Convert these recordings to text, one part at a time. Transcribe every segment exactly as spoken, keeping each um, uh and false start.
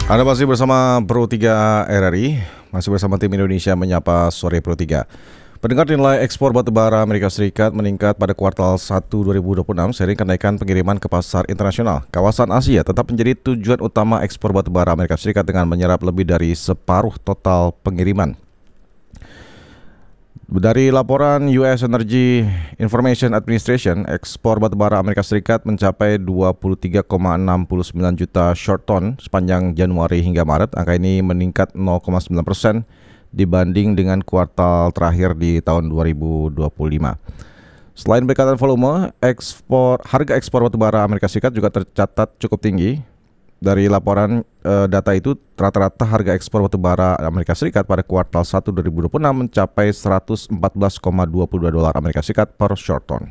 Anda masih bersama Pro tiga R R I, masih bersama tim Indonesia Menyapa Sore Pro tiga. Pendengar, nilai ekspor batubara Amerika Serikat meningkat pada kuartal satu dua ribu dua puluh enam seiring kenaikan pengiriman ke pasar internasional. Kawasan Asia tetap menjadi tujuan utama ekspor batubara Amerika Serikat dengan menyerap lebih dari separuh total pengiriman. Dari laporan U S Energy Information Administration, ekspor batubara Amerika Serikat mencapai dua puluh tiga koma enam sembilan juta short ton sepanjang Januari hingga Maret. Angka ini meningkat nol koma sembilan persen dibanding dengan kuartal terakhir di tahun dua ribu dua puluh lima. Selain peningkatan volume, ekspor harga ekspor batubara Amerika Serikat juga tercatat cukup tinggi. Dari laporan eh, data itu, rata-rata harga ekspor batubara Amerika Serikat pada kuartal satu dua ribu dua puluh enam mencapai seratus empat belas koma dua puluh dua dolar Amerika Serikat per short ton.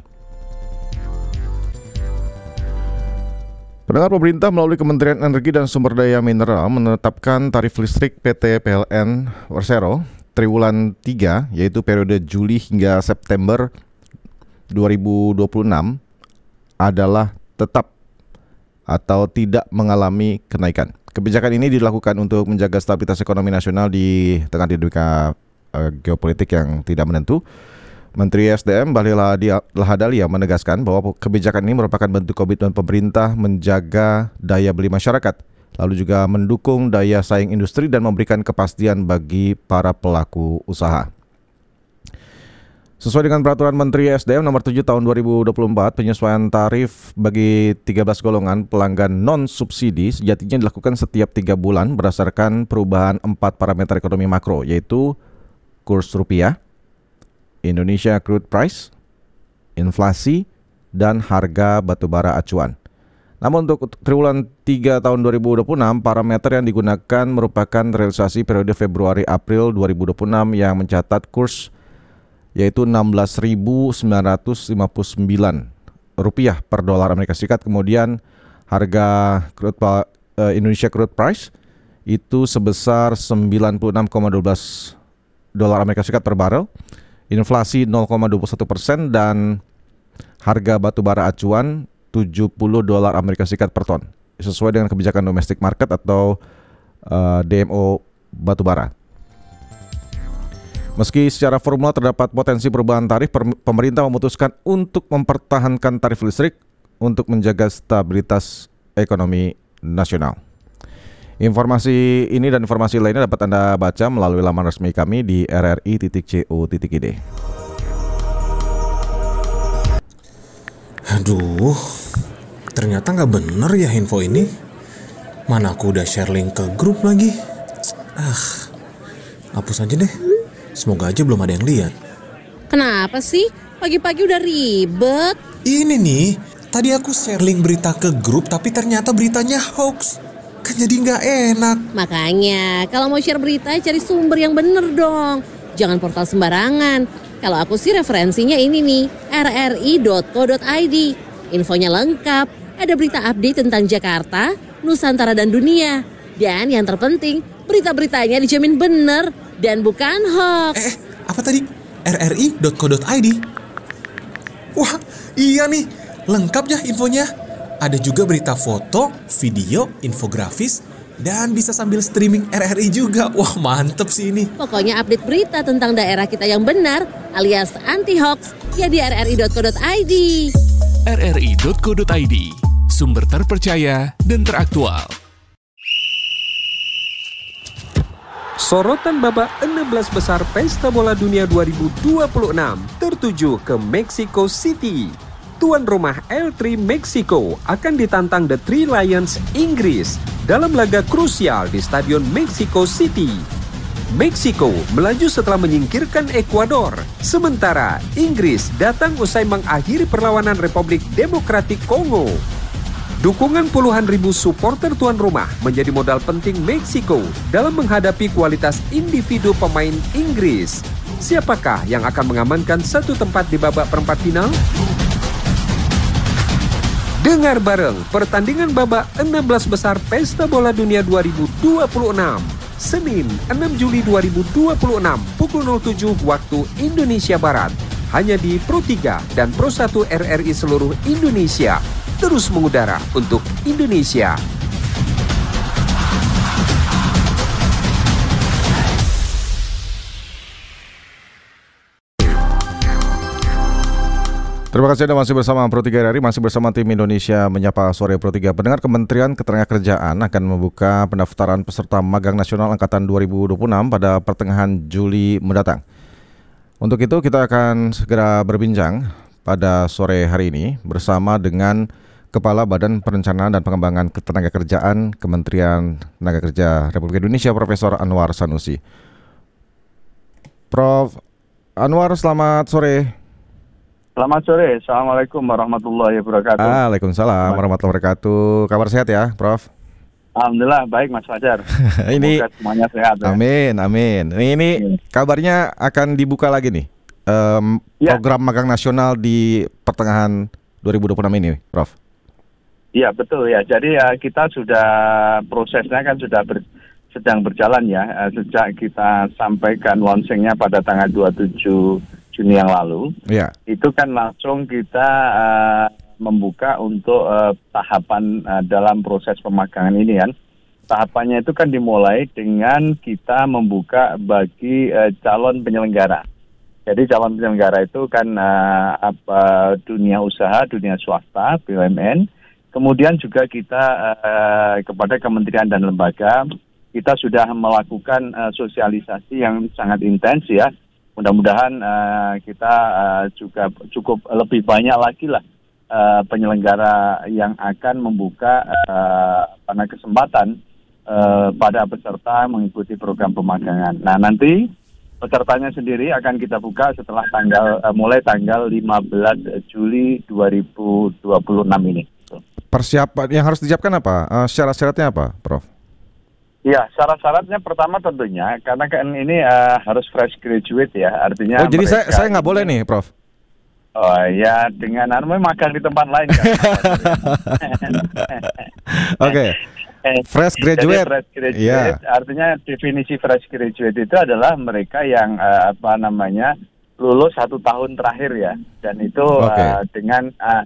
Pendengar, pemerintah melalui Kementerian Energi dan Sumber Daya Mineral menetapkan tarif listrik P T P L N Persero triwulan tiga, yaitu periode Juli hingga September dua ribu dua puluh enam adalah tetap atau tidak mengalami kenaikan. Kebijakan ini dilakukan untuk menjaga stabilitas ekonomi nasional di tengah dinamika uh, geopolitik yang tidak menentu. Menteri S D M Bahlil Lahadalia menegaskan bahwa kebijakan ini merupakan bentuk komitmen pemerintah menjaga daya beli masyarakat, lalu juga mendukung daya saing industri dan memberikan kepastian bagi para pelaku usaha. Sesuai dengan peraturan Menteri S D M nomor tujuh tahun dua ribu dua puluh empat, penyesuaian tarif bagi tiga belas golongan pelanggan non-subsidi sejatinya dilakukan setiap tiga bulan berdasarkan perubahan empat parameter ekonomi makro, yaitu kurs rupiah, Indonesia Crude Price, inflasi, dan harga batubara acuan. Namun untuk triwulan tiga tahun dua ribu dua puluh enam, parameter yang digunakan merupakan realisasi periode Februari-April dua ribu dua puluh enam yang mencatat kurs yaitu enam belas ribu sembilan ratus lima puluh sembilan rupiah per dolar Amerika Serikat. Kemudian harga crude, uh, Indonesia Crude Price itu sebesar sembilan puluh enam koma satu dua dolar Amerika Serikat per barel, inflasi nol koma dua puluh satu persen, dan harga batubara acuan tujuh puluh dolar Amerika Serikat per ton, sesuai dengan kebijakan domestic market atau uh, D M O batubara. Meski secara formula terdapat potensi perubahan tarif, pemerintah memutuskan untuk mempertahankan tarif listrik untuk menjaga stabilitas ekonomi nasional. Informasi ini dan informasi lainnya dapat Anda baca melalui laman resmi kami di r r i titik co titik i d. Aduh, ternyata nggak bener ya info ini. Mana aku udah share link ke grup lagi. Ah, hapus aja deh. Semoga aja belum ada yang lihat. Kenapa sih? Pagi-pagi udah ribet. Ini nih, tadi aku share link berita ke grup tapi ternyata beritanya hoax. Kan jadi nggak enak. Makanya, kalau mau share berita cari sumber yang bener dong. Jangan portal sembarangan. Kalau aku sih referensinya ini nih, r r i dot co dot i d. Infonya lengkap, ada berita update tentang Jakarta, Nusantara, dan dunia. Dan yang terpenting, berita-beritanya dijamin bener dan bukan hoax. Eh, apa tadi? r r i dot co dot i d. Wah, iya nih, lengkap ya infonya. Ada juga berita foto, video, infografis, dan bisa sambil streaming R R I juga. Wah, mantep sih ini. Pokoknya update berita tentang daerah kita yang benar alias anti hoax ya di r r i dot co dot i d. r r i dot co dot i d, sumber terpercaya dan teraktual. Sorotan babak enam belas besar Pesta Bola Dunia dua ribu dua puluh enam tertuju ke Mexico City. Tuan rumah L tiga Mexico akan ditantang The Three Lions Inggris dalam laga krusial di Stadion Mexico City. Meksiko melaju setelah menyingkirkan Ekuador, sementara Inggris datang usai mengakhiri perlawanan Republik Demokratik Kongo. Dukungan puluhan ribu supporter tuan rumah menjadi modal penting Meksiko dalam menghadapi kualitas individu pemain Inggris. Siapakah yang akan mengamankan satu tempat di babak perempat final? Dengar bareng pertandingan babak enam belas besar Pesta Bola Dunia dua ribu dua puluh enam. Senin enam Juli dua ribu dua puluh enam pukul nol tujuh waktu Indonesia Barat. Hanya di Pro tiga dan Pro satu R R I seluruh Indonesia. Terus mengudara untuk Indonesia. Terima kasih Anda masih bersama Pro tiga R R I, masih bersama tim Indonesia Menyapa Sore Pro tiga. Pendengar, Kementerian Ketenagakerjaan akan membuka pendaftaran peserta magang nasional angkatan dua ribu dua puluh enam pada pertengahan Juli mendatang. Untuk itu kita akan segera berbincang pada sore hari ini bersama dengan Kepala Badan Perencanaan dan Pengembangan Ketenagakerjaan Kementerian Tenaga Republik Indonesia, Profesor Anwar Sanusi. Prof Anwar, selamat sore. Selamat sore, Assalamualaikum warahmatullahi wabarakatuh. Waalaikumsalam warahmatullahi wabarakatuh. Kabar sehat ya, Prof? Alhamdulillah, baik Mas Fajar. Ini semoga semuanya sehat ya. Amin, amin. Ini, ini kabarnya akan dibuka lagi nih um, ya. program magang nasional di pertengahan dua ribu dua puluh enam ini, Prof. Iya betul ya. Jadi ya, kita sudah prosesnya kan sudah ber, sedang berjalan ya. Sejak kita sampaikan launchingnya pada tanggal dua puluh tujuh Juni yang lalu, ya. Itu kan langsung kita uh, membuka untuk uh, tahapan uh, dalam proses pemagangan ini kan. Tahapannya itu kan dimulai dengan kita membuka bagi uh, calon penyelenggara. Jadi calon penyelenggara itu kan uh, apa, dunia usaha, dunia swasta, B U M N. Kemudian juga kita uh, kepada kementerian dan lembaga, kita sudah melakukan uh, sosialisasi yang sangat intens ya. Mudah-mudahan uh, kita uh, juga cukup lebih banyak lagi lah uh, penyelenggara yang akan membuka uh, pada kesempatan uh, pada peserta mengikuti program pemagangan. Nah nanti pesertanya sendiri akan kita buka setelah tanggal uh, mulai tanggal lima belas Juli dua ribu dua puluh enam ini. Persiapan yang harus disiapkan apa? Uh, syarat-syaratnya apa, Prof? Ya, syarat-syaratnya pertama tentunya karena kan ini uh, harus fresh graduate ya, artinya. Oh, jadi saya saya nggak boleh nih, Prof? Oh ya, dengan anu magang di tempat lain kan. Oke. Fresh graduate. Jadi fresh graduate, yeah. Artinya definisi fresh graduate itu adalah mereka yang uh, apa namanya lulus satu tahun terakhir ya, dan itu okay. uh, dengan uh,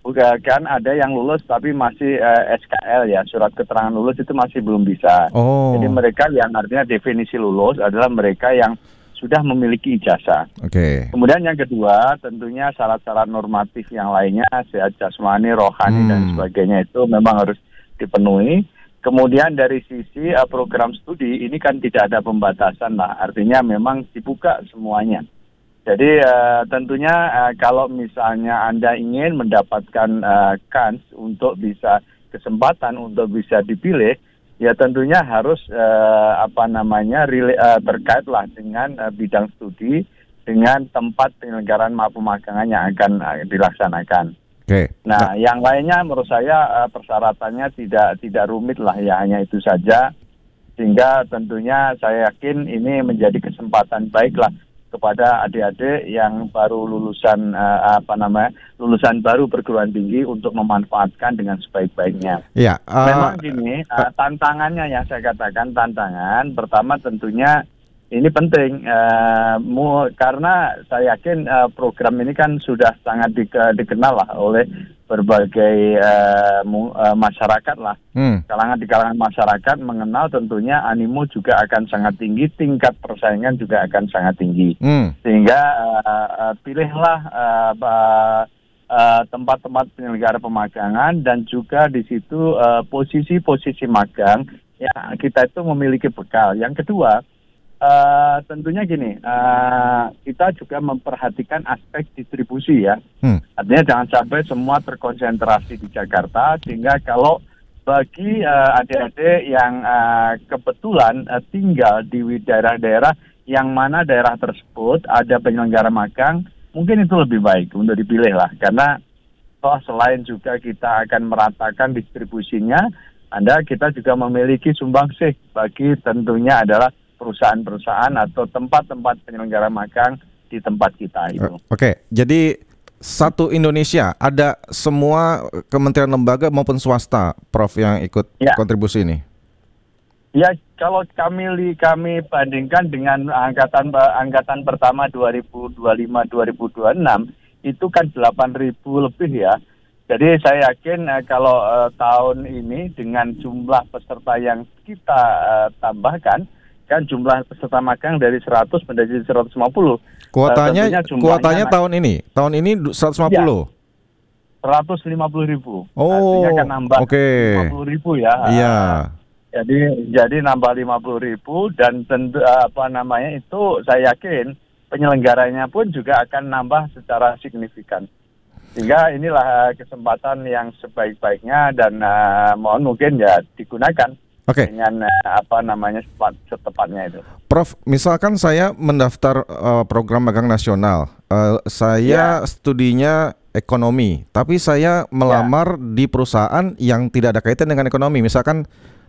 kan ada yang lulus tapi masih uh, S K L ya, surat keterangan lulus itu masih belum bisa. Oh. Jadi mereka yang artinya definisi lulus adalah mereka yang sudah memiliki ijazah. Oke. Okay. Kemudian yang kedua tentunya syarat-syarat normatif yang lainnya, sehat jasmani, rohani hmm. dan sebagainya itu memang harus dipenuhi. Kemudian dari sisi uh, program studi ini kan tidak ada pembatasan lah, artinya memang dibuka semuanya. Jadi uh, tentunya uh, kalau misalnya Anda ingin mendapatkan uh, kans untuk bisa kesempatan untuk bisa dipilih, ya tentunya harus uh, apa namanya rela- uh, terkaitlah dengan uh, bidang studi dengan tempat penyelenggaraan pemagangan yang akan uh, dilaksanakan. Oke. Nah, yang lainnya menurut saya uh, persyaratannya tidak tidak rumit lah ya, hanya itu saja. Sehingga tentunya saya yakin ini menjadi kesempatan baik lah kepada adik-adik yang baru lulusan uh, apa namanya lulusan baru perguruan tinggi untuk memanfaatkan dengan sebaik-baiknya. Ya, uh, memang gini uh, tantangannya yang saya katakan tantangan pertama tentunya ini penting uh, mu, karena saya yakin uh, program ini kan sudah sangat di, dikenal lah oleh berbagai uh, mu, uh, masyarakat lah. Hmm. Kalangan di kalangan masyarakat mengenal tentunya animo juga akan sangat tinggi, tingkat persaingan juga akan sangat tinggi. Hmm. Sehingga uh, uh, pilihlah uh, uh, uh, tempat-tempat penyelenggara pemagangan dan juga di situ uh, posisi-posisi magang ya kita itu memiliki bekal. Yang kedua Uh, tentunya gini, uh, kita juga memperhatikan aspek distribusi ya. Hmm. Artinya jangan sampai semua terkonsentrasi di Jakarta, sehingga kalau bagi uh, adik-adik yang uh, kebetulan uh, tinggal di daerah-daerah yang mana daerah tersebut ada penyelenggara magang, mungkin itu lebih baik untuk dipilih lah. Karena toh selain juga kita akan meratakan distribusinya, Anda kita juga memiliki sumbangsih bagi tentunya adalah perusahaan-perusahaan atau tempat-tempat penyelenggara magang di tempat kita itu. Oke, jadi satu Indonesia ada semua kementerian lembaga maupun swasta, Prof, yang ikut ya. kontribusi ini. Ya, kalau kami kami bandingkan dengan angkatan angkatan pertama dua ribu dua puluh lima dua ribu dua puluh enam itu kan delapan ribu lebih ya. Jadi saya yakin uh, kalau uh, tahun ini dengan jumlah peserta yang kita uh, tambahkan kan jumlah peserta magang dari seratus menjadi seratus lima puluh. Kuotanya Uh, tentunya kuotanya jumlahnya tahun ini. Tahun ini seratus lima puluh. seratus lima puluh ribu. Oh, Artinya kan nambah oke. lima puluh ribu ya. Iya. Jadi jadi nambah lima puluh ribu dan tentu apa namanya itu saya yakin penyelenggaranya pun juga akan nambah secara signifikan. Sehingga inilah kesempatan yang sebaik-baiknya dan uh, mohon mungkin ya digunakan Oke. dengan uh, apa namanya sepat, setepatnya itu. Prof, misalkan saya mendaftar uh, program magang nasional, uh, saya Ya. studinya ekonomi, tapi saya melamar di perusahaan yang tidak ada kaitan dengan ekonomi, misalkan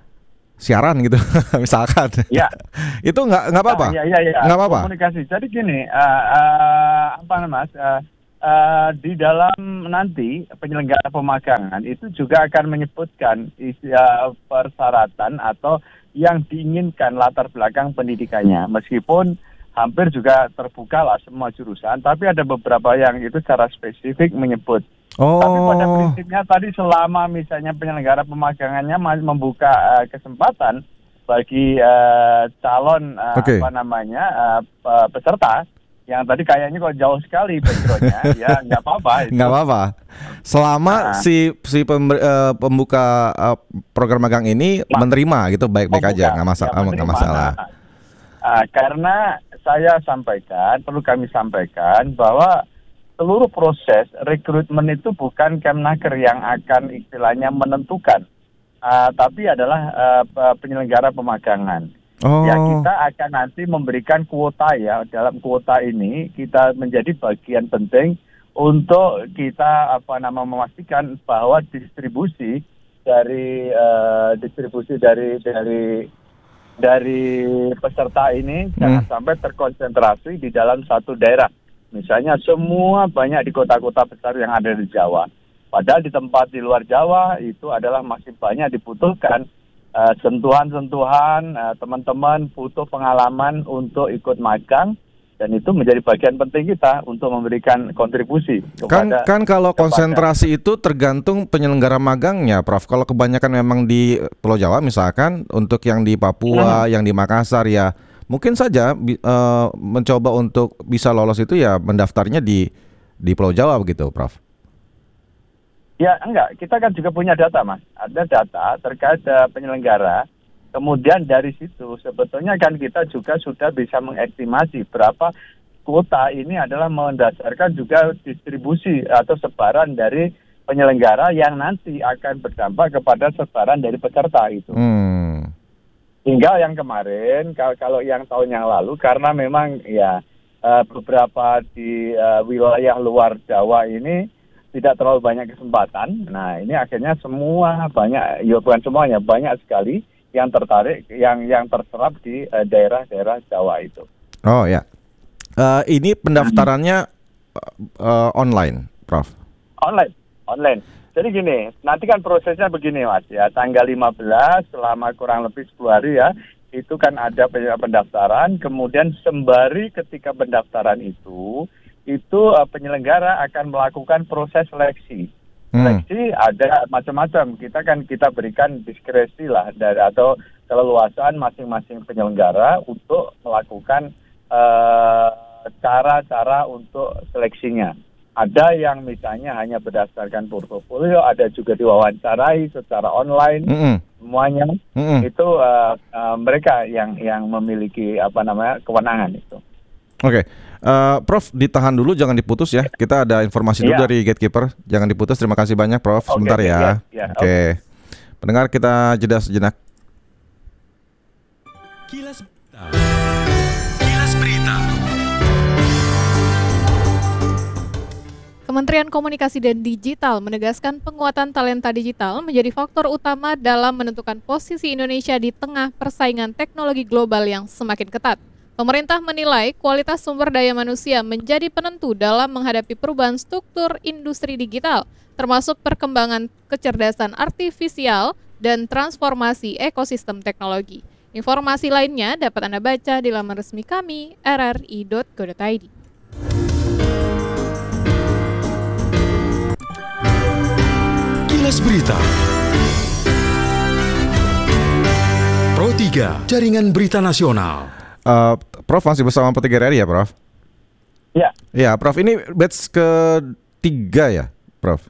siaran gitu, misalkan. Ya. Itu nggak nggak apa-apa. Ah, ya, ya, ya. Nggak apa-apa. Komunikasi. Jadi gini, uh, uh, apa namanya, Mas? Uh, uh, di dalam nanti penyelenggara pemagangan itu juga akan menyebutkan isi, uh, persyaratan atau yang diinginkan latar belakang pendidikannya. Meskipun hampir juga terbuka lah semua jurusan, tapi ada beberapa yang itu secara spesifik menyebut. Oh. Tapi pada prinsipnya tadi selama misalnya penyelenggara pemagangannya masih membuka uh, kesempatan bagi uh, calon uh, Oke. apa namanya uh, peserta yang tadi kayaknya kok jauh sekali backgroundnya, ya nggak apa-apa. itu. Nggak apa-apa. Selama Nah. si si pember- eh, pembuka eh, program magang ini Ma- menerima gitu baik-baik Membuka, aja, nggak masalah, ya, nggak menerima. masalah. Nah, uh, karena saya sampaikan, perlu kami sampaikan bahwa seluruh proses rekrutmen itu bukan Kemnaker yang akan istilahnya menentukan, uh, tapi adalah uh, penyelenggara pemagangan. Oh. Ya kita akan nanti memberikan kuota ya, dalam kuota ini kita menjadi bagian penting untuk kita apa nama memastikan bahwa distribusi dari uh, distribusi dari dari dari peserta ini Hmm. jangan sampai terkonsentrasi di dalam satu daerah. Misalnya semua banyak di kota-kota besar yang ada di Jawa. Padahal di tempat di luar Jawa itu adalah masih banyak dibutuhkan uh, sentuhan-sentuhan, uh, teman-teman butuh pengalaman untuk ikut magang dan itu menjadi bagian penting kita untuk memberikan kontribusi Kan kepada kan kalau kepada- konsentrasi itu tergantung penyelenggara magangnya, Prof. Kalau kebanyakan memang di Pulau Jawa misalkan, untuk yang di Papua, yang di Makassar ya, mungkin saja bi- eh, mencoba untuk bisa lolos itu ya mendaftarnya di di Pulau Jawa begitu, Prof. Ya enggak, kita kan juga punya data Mas. Ada data terkait uh, penyelenggara. Kemudian dari situ sebetulnya kan kita juga sudah bisa mengestimasi berapa kuota ini adalah mendasarkan juga distribusi atau sebaran dari penyelenggara yang nanti akan berdampak kepada sebaran dari peserta itu. Hmm. Hingga yang kemarin, kalau, kalau yang tahun yang lalu, karena memang ya uh, beberapa di uh, wilayah luar Jawa ini tidak terlalu banyak kesempatan. Nah ini akhirnya semua banyak, ya bukan semuanya, banyak sekali yang tertarik, yang yang terserap di uh, daerah-daerah Jawa itu. Oh ya. Eh, ini pendaftarannya eh, online, Prof. Online, online. Jadi gini, nanti kan prosesnya begini Mas ya, tanggal lima belas selama kurang lebih sepuluh hari ya, itu kan ada pendaftaran, kemudian sembari ketika pendaftaran itu, itu uh, penyelenggara akan melakukan proses seleksi. Seleksi hmm. ada macam-macam, kita kan kita berikan diskresi lah dari atau keleluasaan masing-masing penyelenggara untuk melakukan uh, cara-cara untuk seleksinya. Ada yang misalnya hanya berdasarkan portofolio, ada juga diwawancarai secara online, Mm-mm. semuanya Mm-mm. itu uh, uh, mereka yang yang memiliki apa namanya kewenangan itu. Oke, Eh, Prof, ditahan dulu, jangan diputus ya. Kita ada informasi dulu Iya. dari Gatekeeper, jangan diputus. Terima kasih banyak, Prof. Oke, Sebentar ya. iya, iya, Oke, pendengar kita jeda sejenak. Kilas Berita. Kilas Berita. Kementerian Komunikasi dan Digital menegaskan penguatan talenta digital menjadi faktor utama dalam menentukan posisi Indonesia di tengah persaingan teknologi global yang semakin ketat. Pemerintah menilai kualitas sumber daya manusia menjadi penentu dalam menghadapi perubahan struktur industri digital, termasuk perkembangan kecerdasan artifisial dan transformasi ekosistem teknologi. Informasi lainnya dapat Anda baca di laman resmi kami r r i dot co dot i d. Kilas Berita. Pro tiga, Jaringan Berita Nasional. Uh, Prof masih bersama P tiga R I ya, Prof? Ya. Ya, Prof, ini batch ketiga ya, Prof?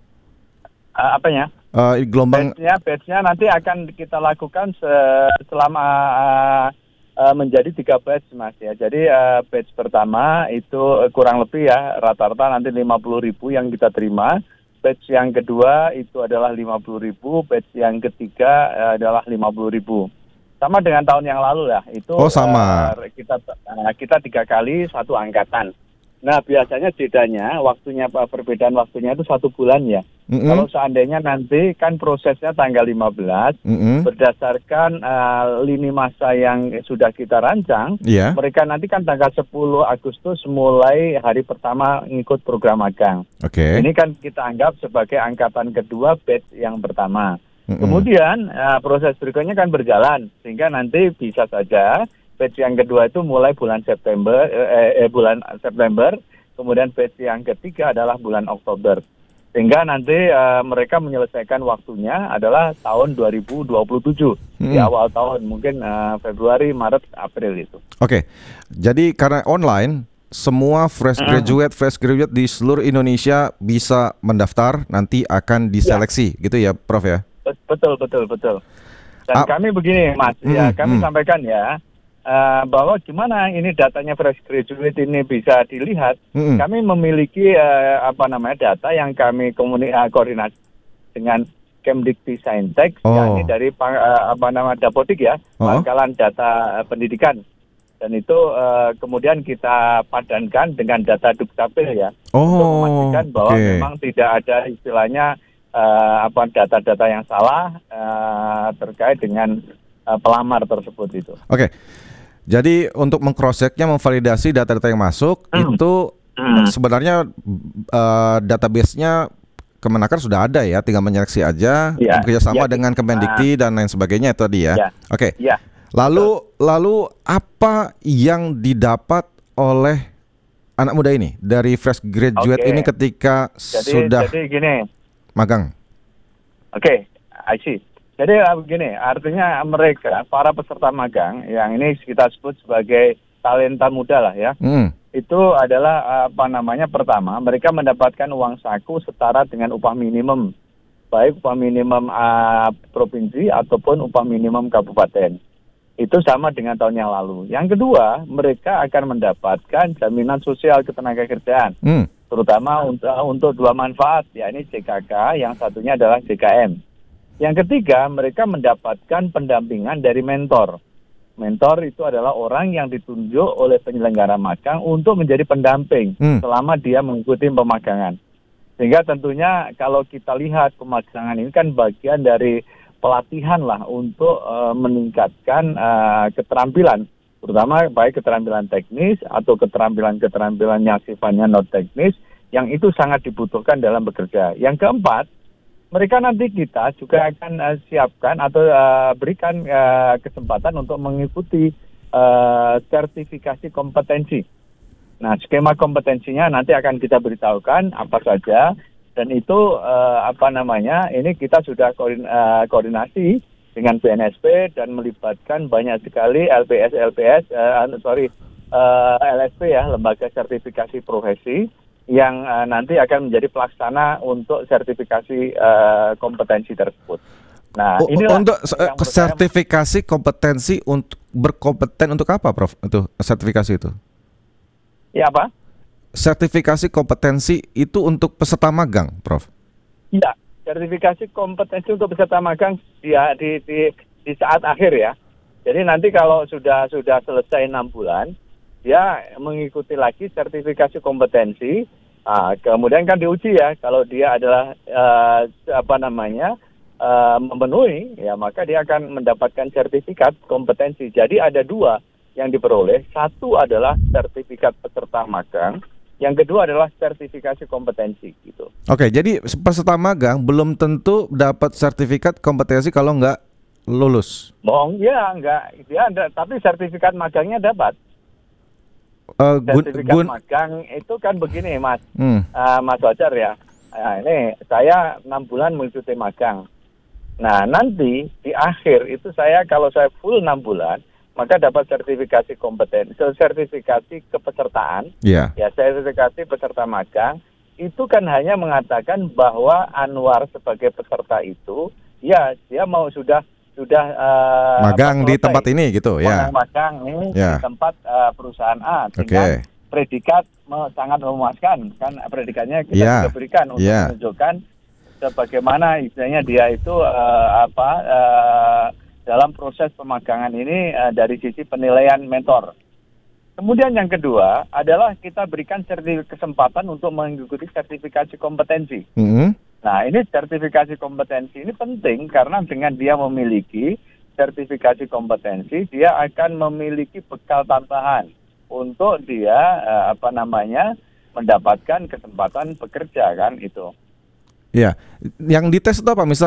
Uh, apanya? Uh, gelombang batch-nya, batch-nya nanti akan kita lakukan se- selama uh, uh, menjadi tiga batch, Mas ya. Jadi uh, batch pertama itu kurang lebih ya rata-rata nanti lima puluh ribu yang kita terima. Batch yang kedua itu adalah lima puluh ribu, batch yang ketiga uh, adalah lima puluh ribu. Sama dengan tahun yang lalu lah, itu oh, sama. Uh, kita uh, kita tiga kali satu angkatan. Nah biasanya bedanya waktunya perbedaan waktunya itu satu bulan ya. Mm-hmm. Kalau seandainya nanti kan prosesnya tanggal lima belas mm-hmm. berdasarkan uh, lini masa yang sudah kita rancang, yeah. mereka nanti kan tanggal sepuluh Agustus mulai hari pertama ngikut program magang. Okay. Ini kan kita anggap sebagai angkatan kedua batch yang pertama. Mm-hmm. Kemudian uh, proses berikutnya kan berjalan sehingga nanti bisa saja batch yang kedua itu mulai bulan September, eh, eh bulan September, kemudian batch yang ketiga adalah bulan Oktober. Sehingga nanti uh, mereka menyelesaikan waktunya adalah tahun dua ribu dua puluh tujuh, hmm. di awal tahun, mungkin uh, Februari, Maret, April itu. Oke, okay. Jadi karena online, semua fresh graduate, hmm. fresh graduate di seluruh Indonesia bisa mendaftar, nanti akan diseleksi, ya. Gitu ya, Prof ya? Betul, betul, betul. Dan ah. kami begini, Mas, hmm. ya kami hmm. sampaikan ya, Uh, bahwa gimana ini datanya fresh graduate ini bisa dilihat. Mm-hmm. Kami memiliki uh, apa namanya data yang kami komuni- uh, koordinasi dengan Kemdikbudristek, oh. yakni dari uh, apa nama Dapodik ya, oh. Pangkalan Data uh, Pendidikan. Dan itu uh, kemudian kita padankan dengan data Dukcapil ya, oh. untuk memastikan bahwa okay. memang tidak ada istilahnya uh, apa data-data yang salah uh, terkait dengan uh, pelamar tersebut itu. Oke. Okay. Jadi untuk meng-cross-check-nya, memvalidasi data-data yang masuk, mm. itu mm. sebenarnya uh, database-nya Kemenaker sudah ada ya, tinggal menyeleksi aja, yeah. bekerjasama yeah. dengan Kemendikti uh. dan lain sebagainya itu tadi ya. Yeah. Oke. Okay. Yeah. Lalu so. lalu apa yang didapat oleh anak muda ini dari fresh graduate okay. ini ketika jadi, sudah jadi gini. magang? Oke, okay. I see. Jadi begini, artinya mereka, para peserta magang, yang ini kita sebut sebagai talenta muda lah ya, mm. itu adalah apa namanya, pertama, mereka mendapatkan uang saku setara dengan upah minimum, baik upah minimum uh, provinsi ataupun upah minimum kabupaten. Itu sama dengan tahun yang lalu. Yang kedua, mereka akan mendapatkan jaminan sosial ketenagakerjaan, mm. terutama untuk, untuk dua manfaat, yakni J K K, yang satunya adalah J K M. Yang ketiga, mereka mendapatkan pendampingan dari mentor. Mentor itu adalah orang yang ditunjuk oleh penyelenggara magang untuk menjadi pendamping hmm. selama dia mengikuti pemagangan. Sehingga tentunya kalau kita lihat pemagangan ini kan bagian dari pelatihan lah untuk uh, meningkatkan uh, keterampilan, terutama baik keterampilan teknis atau keterampilan-keterampilan yang sifatnya non teknis, yang itu sangat dibutuhkan dalam bekerja. Yang keempat, mereka nanti kita juga akan uh, siapkan atau uh, berikan uh, kesempatan untuk mengikuti uh, sertifikasi kompetensi. Nah, skema kompetensinya nanti akan kita beritahukan apa saja, dan itu uh, apa namanya, ini kita sudah koordin, uh, koordinasi dengan B N S P dan melibatkan banyak sekali L P S L P S, uh, sorry uh, L S P ya, lembaga sertifikasi profesi, yang uh, nanti akan menjadi pelaksana untuk sertifikasi uh, kompetensi tersebut. Nah, oh, inilah untuk sertifikasi kompetensi untuk berkompeten untuk apa, Prof? Itu sertifikasi itu? Ya, apa? Sertifikasi kompetensi itu untuk peserta magang, Prof? Iya, sertifikasi kompetensi untuk peserta magang di di di, di saat akhir ya. Jadi nanti kalau sudah sudah selesai enam bulan, dia mengikuti lagi sertifikasi kompetensi, nah, kemudian kan diuji ya, kalau dia adalah uh, apa namanya uh, memenuhi, ya maka dia akan mendapatkan sertifikat kompetensi. Jadi ada dua yang diperoleh, satu adalah sertifikat peserta magang, yang kedua adalah sertifikasi kompetensi gitu. Oke, jadi peserta magang belum tentu dapat sertifikat kompetensi kalau nggak lulus. Bohong, ya enggak, dia ada, tapi sertifikat magangnya dapat. Uh, sertifikat gun, gun. magang itu kan begini, Mas, hmm. uh, Mas Wajar ya. Nah, ini saya enam bulan mengikuti magang. Nah, nanti di akhir itu saya kalau saya full enam bulan, maka dapat sertifikasi kompeten, sertifikasi kepesertaan, Iya. ya sertifikasi peserta magang, itu kan hanya mengatakan bahwa Anwar sebagai peserta itu, ya dia mau sudah sudah uh, Magang di selesai. tempat ini gitu ya. Magang ini Ya. di tempat uh, perusahaan A, Oke. dengan predikat me- sangat memuaskan, kan predikatnya kita Ya. juga berikan untuk Ya. menunjukkan sebagaimana istilahnya dia itu uh, apa uh, dalam proses pemagangan ini uh, dari sisi penilaian mentor. Kemudian yang kedua adalah kita berikan sertifikat kesempatan untuk mengikuti sertifikasi kompetensi. Mm-hmm. Nah, ini sertifikasi kompetensi ini penting karena dengan dia memiliki sertifikasi kompetensi, dia akan memiliki bekal tambahan untuk dia uh, apa namanya mendapatkan kesempatan bekerja kan itu. Iya. Yang dites itu apa? Misal